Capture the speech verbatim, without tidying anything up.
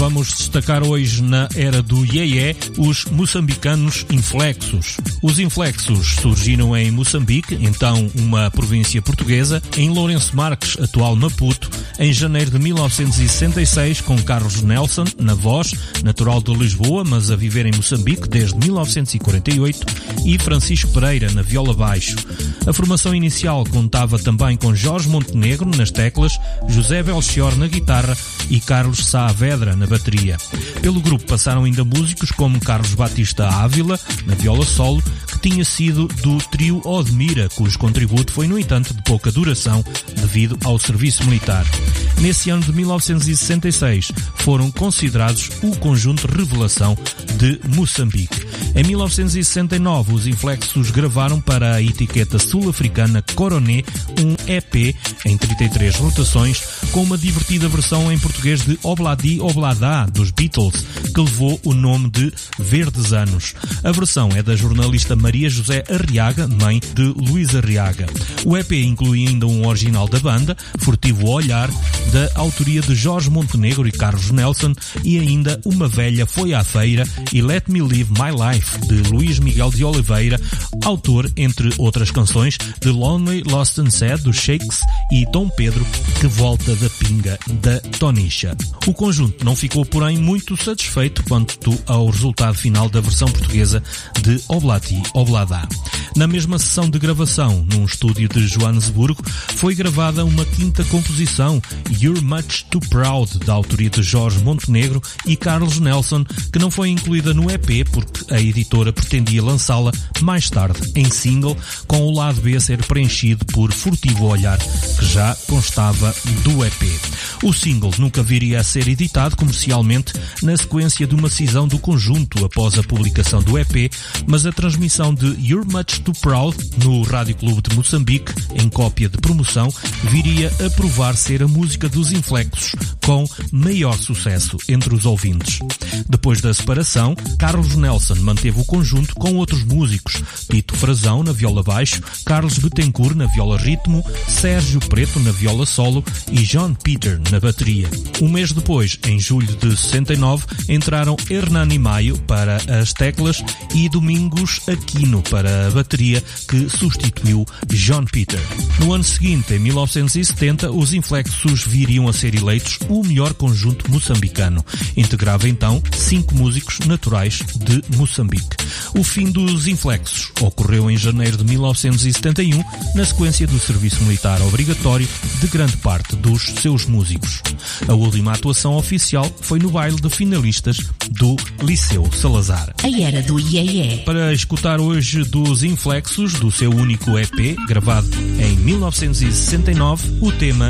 Vamos destacar hoje na era do iê-iê os moçambicanos Inflexos. Os Inflexos surgiram em Moçambique, então uma província portuguesa, em Lourenço Marques, atual Maputo, em janeiro de mil novecentos e sessenta e seis, com Carlos Nelson na voz, natural de Lisboa, mas a viver em Moçambique desde mil novecentos e quarenta e oito, e Francisco Pereira na viola baixo. A formação inicial contava também com Jorge Montenegro nas teclas, José Belchior na guitarra e Carlos Saavedra na bateria. Pelo grupo passaram ainda músicos como Carlos Batista Ávila na viola solo, que tinha sido do trio Odmira, cujo contributo foi, no entanto, de pouca duração devido ao serviço militar. Nesse ano de mil novecentos e sessenta e seis foram considerados o conjunto revelação de Moçambique. Em mil novecentos e sessenta e nove, os Inflexos gravaram para a etiqueta sul-africana Coroné um E P em trinta e três rotações, com uma divertida versão em português de Obladi Obladá dos Beatles, que levou o nome de Verdes Anos. A versão é da jornalista Maria José Arriaga, mãe de Luís Arriaga. O E P inclui ainda um original da banda, Furtivo Olhar, da autoria de Jorge Montenegro e Carlos Nelson, e ainda Uma Velha Foi à Feira e Let Me Live My Life, de Luís Miguel de Oliveira, autor, entre outras canções, de Lonely, Lost and Sad, dos Shakes, e Dom Pedro, Que Volta da Pinga, da Tonisha. O conjunto não ficou, porém, muito satisfeito quanto ao resultado final da versão portuguesa de Oblati Obladá. Na mesma sessão de gravação, num estúdio de Joanesburgo, foi gravada uma quinta composição, You're Much Too Proud, da autoria de Jorge Montenegro e Carlos Nelson, que não foi incluída no E P porque a editora pretendia lançá-la mais tarde em single, com o lado B a ser preenchido por Furtivo Olhar, que já constava do E P. O single nunca viria a ser editado comercialmente na sequência de uma cisão do conjunto após a publicação do E P, mas a transmissão de You're Much Too Proud no Rádio Clube de Moçambique, em cópia de promoção, viria a provar ser a música dos Inflexos com maior sucesso entre os ouvintes. Depois da separação, Carlos Nelson manteve o conjunto com outros músicos, Tito Frazão na viola baixo, Carlos Betancourt na viola ritmo, Sérgio Preto na viola solo e John Peter na bateria. Um mês depois, em julho de sessenta e nove, entraram Hernani Maio para as teclas e Domingos Aquino para a bateria, que substituiu John Peter. No ano seguinte, em mil novecentos e setenta, os Inflexos viriam a ser eleitos o melhor conjunto moçambicano. Integrava então cinco músicos naturais de Moçambique. O fim dos Inflexos ocorreu em janeiro de mil novecentos e setenta e um, na sequência do serviço militar obrigatório de grande parte dos seus músicos. A última atuação oficial foi no baile de finalistas do Liceu Salazar. A era do iê-iê. Para escutar hoje dos Inflexos, do seu único E P, gravado em mil novecentos e sessenta e nove, o tema